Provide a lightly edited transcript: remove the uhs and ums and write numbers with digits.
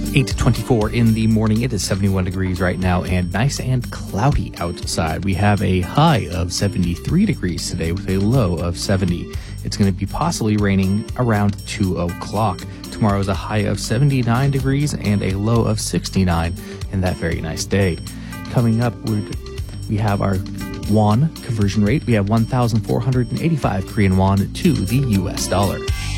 8:24 in the morning. It is 71 degrees right now and nice and cloudy outside. We have a high of 73 degrees today with a low of 70. It's going to be possibly raining around 2 o'clock. Tomorrow is a high of 79 degrees and a low of 69 in that very nice day. Coming up, we have our won conversion rate. We have 1,485 Korean won to the U.S. dollar.